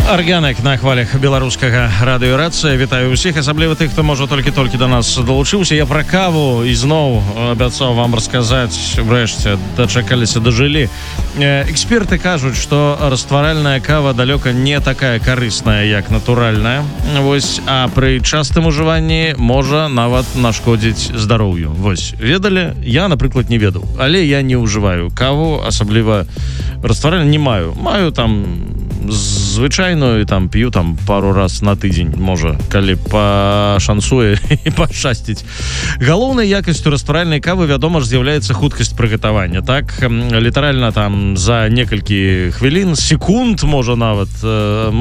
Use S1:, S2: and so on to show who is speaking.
S1: Арганік на хвалях беларускага радыёрацыя. Вітаю ўсіх, асабліва тых, хто можа толькі-толькі до нас далучыўся. Я пра каву ізноў абяцаў вам расказаць. Врэшце дачакаліся, дажылі. Эксперты кажуць, што растваральная кава далёка не такая карысная, як натуральная. Вось, а пры частым ужыванні можа нават нашкодзіць здароўю. Вось, ведалі? Я, напрыклад, не ведаў, але я не ўжываю каву, асабліва растваральную не маю. Маю там звычайную, там п'ю там пару раз на тыдзень, можа, калі пашанцуе і пашчасціць. Галоўнай якасцю растваральнай кавы, вядома ж, з'яўляецца хуткасць прыгатавання. Так, літаральна там за некалькі хвілін, секунд, можа нават,